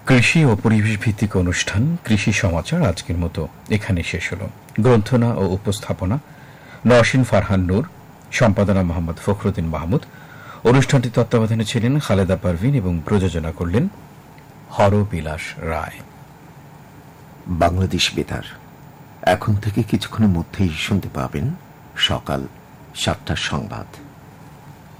কৃষি ও পরিবেশ ভিত্তিক অনুষ্ঠান কৃষি সমাচার আজকের মতো এখানে শেষ হল। গ্রন্থনা ও উপস্থাপনা নওশিন ফারহান নূর, সম্পাদনা মোহাম্মদ ফখরুদ্দিন মাহমুদ। অনুষ্ঠানটি তত্ত্বাবধানে ছিলেন খালেদা পারভিন এবং প্রযোজনা করলেন হরবিলাস রায়। বাংলাদেশ বেতার এখন থেকে কিছুক্ষণের মধ্যেই শুনতে পাবেন সকাল ৭টার সংবাদ।